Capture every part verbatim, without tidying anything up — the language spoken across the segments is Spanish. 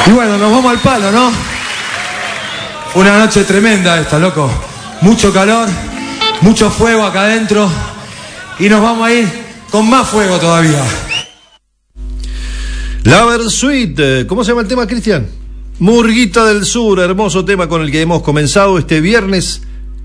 Y bueno, nos vamos al palo, ¿no? Una noche tremenda esta, loco. Mucho calor, mucho fuego acá adentro. Y nos vamos a ir con más fuego todavía. La Versuit, ¿cómo se llama el tema, Cristian? Murguita del Sur, hermoso tema con el que hemos comenzado este viernes.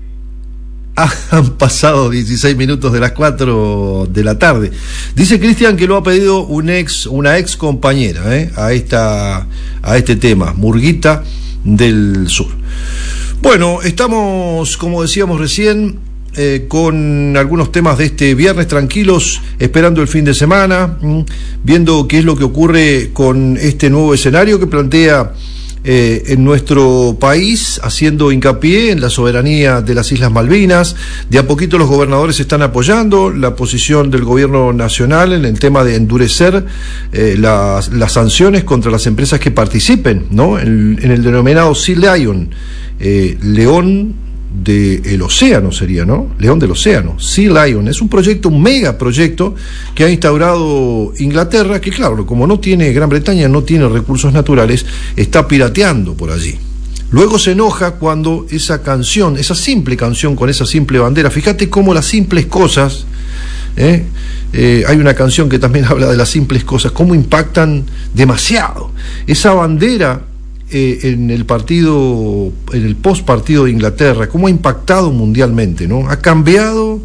Ah, han pasado dieciséis minutos de las cuatro de la tarde. Dice Cristian que lo ha pedido un ex, una ex compañera, ¿eh? a esta, a este tema, Murguita del Sur. Bueno, estamos, como decíamos recién, eh, con algunos temas de este viernes tranquilos, esperando el fin de semana, mmm, viendo qué es lo que ocurre con este nuevo escenario que plantea Eh, en nuestro país, haciendo hincapié en la soberanía de las Islas Malvinas. De a poquito los gobernadores están apoyando la posición del gobierno nacional en el tema de endurecer eh, las, las sanciones contra las empresas que participen, ¿no? En, en el denominado Sea Lion, eh, león del océano sería, ¿no? León del océano, Sea Lion. Es un proyecto, un megaproyecto que ha instaurado Inglaterra, que claro, como no tiene, Gran Bretaña no tiene recursos naturales, está pirateando por allí. Luego se enoja cuando esa canción, esa simple canción con esa simple bandera, fíjate cómo las simples cosas, ¿eh? Eh, hay una canción que también habla de las simples cosas, cómo impactan demasiado. Esa bandera Eh, en el partido, en el post partido de Inglaterra, cómo ha impactado mundialmente, ¿no? Ha cambiado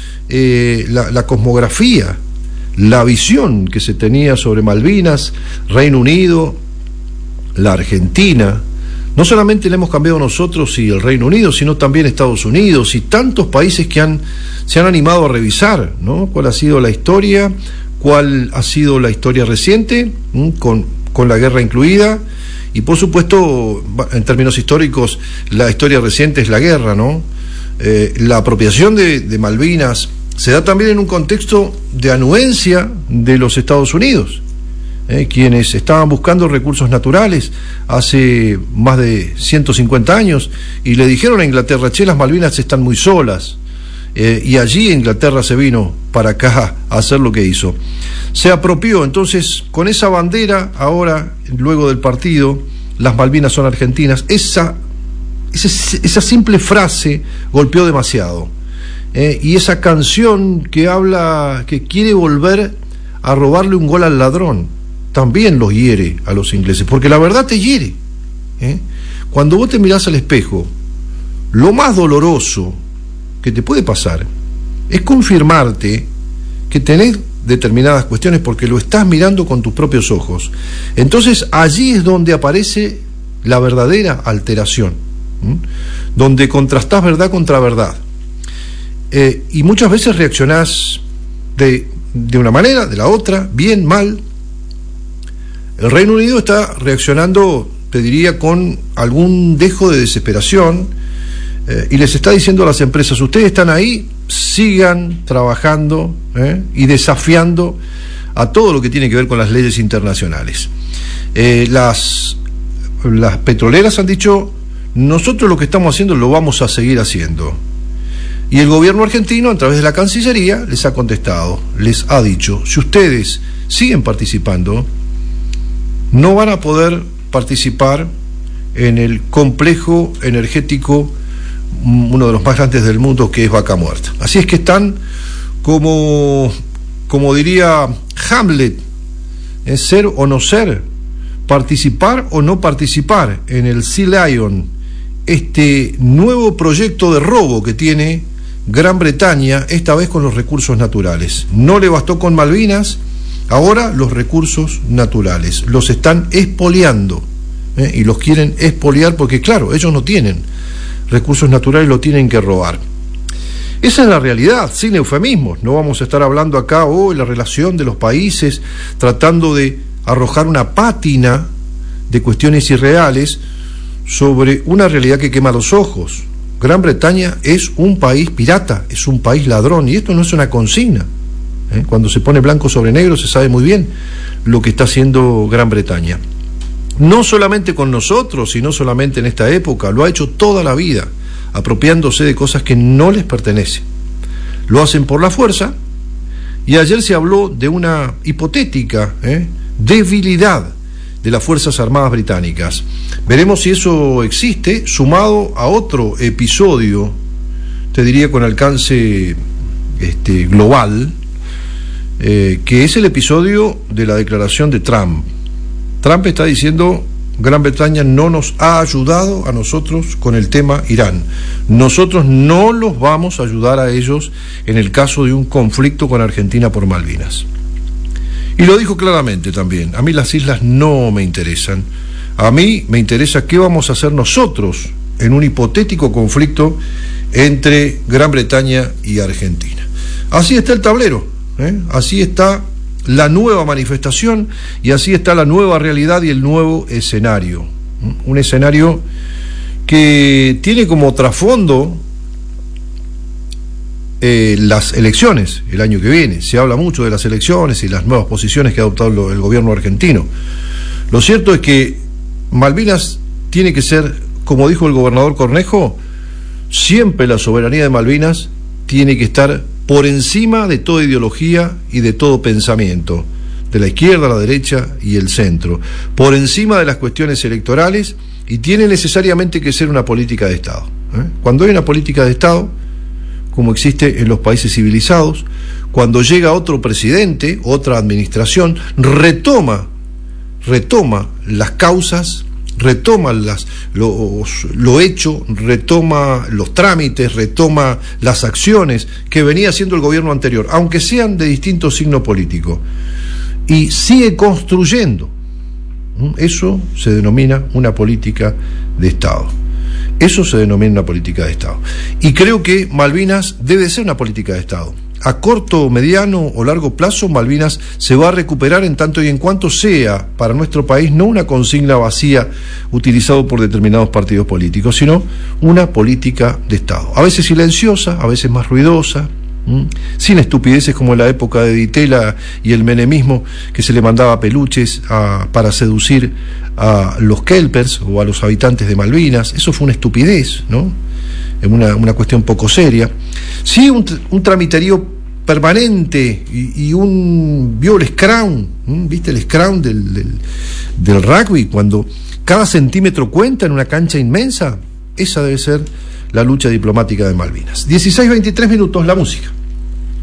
eh, la, la cosmografía, la visión que se tenía sobre Malvinas, Reino Unido, la Argentina. No solamente la hemos cambiado nosotros y el Reino Unido, sino también Estados Unidos y tantos países que han, se han animado a revisar, ¿no? Cuál ha sido la historia, cuál ha sido la historia reciente, ¿m? con, con la guerra incluida. Y por supuesto, en términos históricos, la historia reciente es la guerra, ¿no? Eh, la apropiación de, de Malvinas se da también en un contexto de anuencia de los Estados Unidos, eh, quienes estaban buscando recursos naturales hace más de ciento cincuenta años y le dijeron a Inglaterra, che, las Malvinas están muy solas. Eh, y allí Inglaterra se vino para acá a hacer lo que hizo. Se apropió, entonces, con esa bandera, ahora, luego del partido, las Malvinas son argentinas. Esa, esa, esa simple frase golpeó demasiado. Eh, y esa canción que habla, que quiere volver a robarle un gol al ladrón, también los hiere a los ingleses, porque la verdad te hiere. Eh. Cuando vos te mirás al espejo, lo más doloroso que te puede pasar es confirmarte que tenés determinadas cuestiones porque lo estás mirando con tus propios ojos. Entonces allí es donde aparece la verdadera alteración, ¿m? Donde contrastás verdad contra verdad, eh, y muchas veces reaccionás de, de una manera, de la otra, bien, mal. El Reino Unido está reaccionando, te diría, con algún dejo de desesperación, Eh, y les está diciendo a las empresas, ustedes están ahí, sigan trabajando eh, y desafiando a todo lo que tiene que ver con las leyes internacionales. Eh, las, las petroleras han dicho, nosotros lo que estamos haciendo lo vamos a seguir haciendo. Y el gobierno argentino, a través de la Cancillería, les ha contestado, les ha dicho, si ustedes siguen participando, no van a poder participar en el complejo energético, uno de los más grandes del mundo, que es Vaca Muerta. Así es que están como, como diría Hamlet, en ser o no ser, participar o no participar en el Sea Lion, este nuevo proyecto de robo que tiene Gran Bretaña, esta vez con los recursos naturales. No le bastó con Malvinas, ahora los recursos naturales los están expoliando, ¿eh? Y los quieren expoliar porque, claro, ellos no tienen recursos naturales, lo tienen que robar. Esa es la realidad, sin eufemismos. No vamos a estar hablando acá hoy oh, la relación de los países, tratando de arrojar una pátina de cuestiones irreales sobre una realidad que quema los ojos. Gran Bretaña es un país pirata, es un país ladrón, y esto no es una consigna. ¿Eh? Cuando se pone blanco sobre negro se sabe muy bien lo que está haciendo Gran Bretaña. No solamente con nosotros, y no solamente en esta época, lo ha hecho toda la vida, apropiándose de cosas que no les pertenecen. Lo hacen por la fuerza, y ayer se habló de una hipotética ¿eh? debilidad de las Fuerzas Armadas Británicas. Veremos si eso existe, sumado a otro episodio, te diría con alcance este, global, eh, que es el episodio de la declaración de Trump. Trump está diciendo: Gran Bretaña no nos ha ayudado a nosotros con el tema Irán. Nosotros no los vamos a ayudar a ellos en el caso de un conflicto con Argentina por Malvinas. Y lo dijo claramente también: a mí las islas no me interesan. A mí me interesa qué vamos a hacer nosotros en un hipotético conflicto entre Gran Bretaña y Argentina. Así está el tablero, ¿eh? Así está la nueva manifestación y así está la nueva realidad y el nuevo escenario. Un escenario que tiene como trasfondo eh, las elecciones el año que viene. Se habla mucho de las elecciones y las nuevas posiciones que ha adoptado el gobierno argentino. Lo cierto es que Malvinas tiene que ser, como dijo el gobernador Cornejo, siempre la soberanía de Malvinas tiene que estar por encima de toda ideología y de todo pensamiento, de la izquierda, la derecha y el centro, por encima de las cuestiones electorales, y tiene necesariamente que ser una política de Estado. ¿eh? Cuando hay una política de Estado, como existe en los países civilizados, cuando llega otro presidente, otra administración, retoma, retoma las causas, retoma las, los, lo hecho, retoma los trámites, retoma las acciones que venía haciendo el gobierno anterior, aunque sean de distinto signo político, y sigue construyendo. Eso se denomina una política de Estado. Eso se denomina una política de Estado. Y creo que Malvinas debe ser una política de Estado. A corto, mediano o largo plazo, Malvinas se va a recuperar en tanto y en cuanto sea para nuestro país no una consigna vacía utilizada por determinados partidos políticos, sino una política de Estado. A veces silenciosa, a veces más ruidosa, ¿m? sin estupideces como en la época de Ditela y el menemismo, que se le mandaba peluches a, para seducir a los kelpers o a los habitantes de Malvinas. Eso fue una estupidez, ¿no? Una, una cuestión poco seria. Sí, un, un tramiterío permanente y, y un, vio el scrum, ¿m? ¿Viste el scrum del, del, del rugby? Cuando cada centímetro cuenta en una cancha inmensa. Esa debe ser la lucha diplomática de Malvinas. dieciséis veintitrés minutos, la música.